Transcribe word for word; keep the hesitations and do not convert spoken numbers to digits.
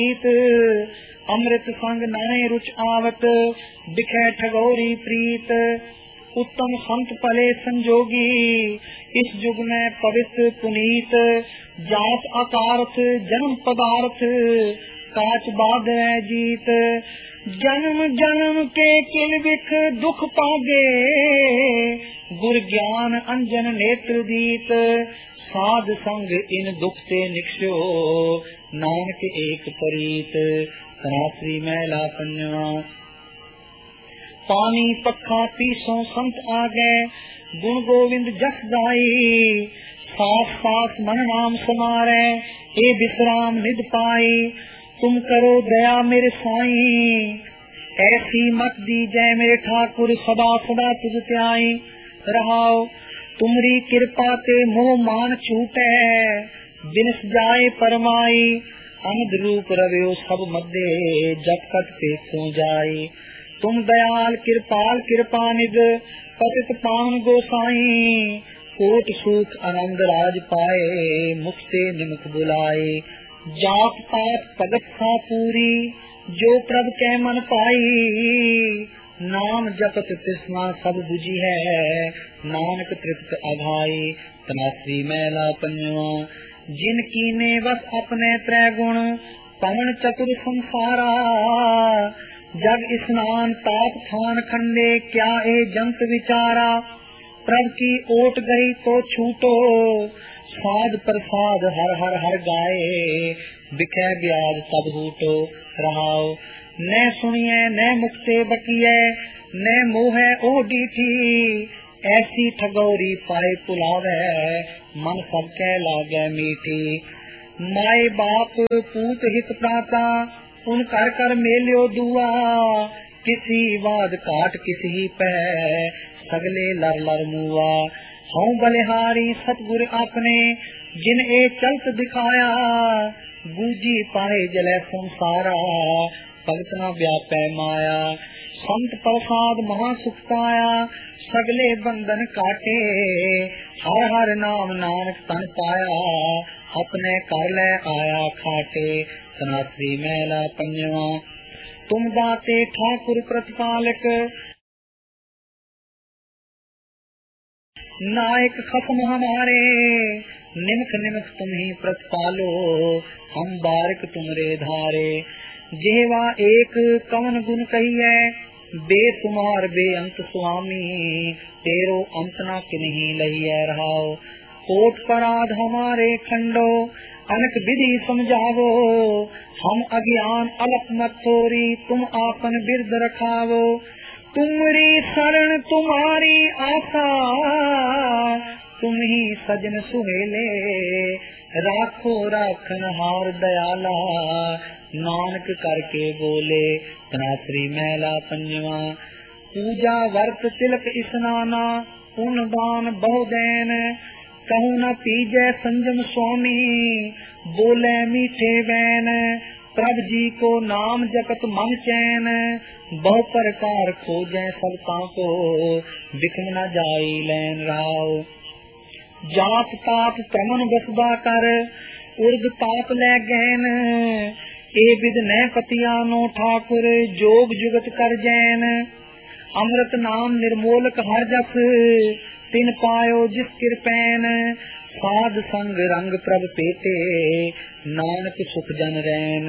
अमृत संग नाने रुच आवत, दिखे ठगोरी प्रीत। उत्तम संत पले संजोगी, इस युग में पवित्र पुनीत। जात अकारथ जन्म पदार्थ, काच बाद है जीत। जन्म जन्म के किल बिख दुख पागे, गुर ज्ञान अंजन नेत्र दीत। साध संग इन दुख से निक्षो, नानक एक परीत। तनाश्री मैला पंजवा। पानी पखा पीसों संत आगे, गुण गोविंद जस गाई। सास सास मन नाम समारे, ए विश्राम निध पाई। तुम करो दया मेरे साईं, ऐसी मत दी जय मेरे ठाकुर। सदा सदा तुझ त्याई रहाओ, तुमरी कृपा ते मोह मान छूटे। बिनस जाए परमाई, अनद रूप रव्यो सब मध्य। जब कट पे सो जाए, तुम दयाल कृपाल कृपा निध। पतित पावन गोसाई, कोट सुख आनंद राज पाए। मुख से निमुख बुलाए, जात पात भगत सा पूरी। जो प्रभ के मन पाई, नाम जपत तृष्णा सब बुझी है। नानक तृप्त अघाई। तनाश्री मैला पंजवा। जिनकी ने बस अपने त्रय गुण, पवन चतुर संसारा। जग स्नान ताप थान खंडे, क्या ए जंत विचारा। प्रभ की ओट गई तो छूटो, साध प्रसाद हर हर हर गाए। बिखे ब्याज सब हूटो रहाओ। न सुनिए न मुख से बकिए, न मोहे ओडी थी। ऐसी ठगौरी पाए पुलावे, मन सबके लागे मीठी। माए बाप पूत हित प्राता, उन कर कर मेल्यो दुआ। किसी वाद काट किसी पे, सगले लर लर मुआ। हूँ बलिहारी सतगुर अपने, जिन ए चलत दिखाया। बूझी पाए जले संसारा, भगत न व्यापै माया। संत प्रसाद महासुख पाया, सगले बंधन काटे। हर हर नाम नानक तन पाया, अपने कर ले आया खाटे। तनाश्री मैला पंजवा। तुम दाते ठाकुर प्रतिपालक, नायक खसम हमारे। निमख निमख तुम ही प्रतिपालो, हम बारिक तुमरे धारे। जेवा एक कवन गुण कहिए, बेसुमार बेअंत स्वामी। तेरो अंत न किन्हीं लहिए रहाओ। कोट पराध हमारे खंडो, अनक विधि समझावो। हम अज्ञान अलप मत थोरी, तुम आपन बिरद रखावो। तुमरी शरण तुम्हारी आशा, तुम ही सजन सुहेले। राखो राखन हार दयाला, नानक करके बोले। तनाश्री मैला पंजवा। पूजा वर्त तिलक स्नाना, पुन दान बहुदैन। कहूँ न पीजै संजम स्वामी, बोले मीठे बैन। प्रभ जी को नाम जपत मन चैन, बहु प्रकार खोजे सबका को। बिखम न जाई लैन राव। जात ताप प्रमन बसबा कर, उर्द ताप ले गैन। ए विद न पतियानो ठाकुर, जोग जुगत कर जैन। अमृत नाम निर्मोलक हर जस, तिन पायो जिस कृपैन। साध संग रंग प्रभ पेते, नानक सुख जन रैन।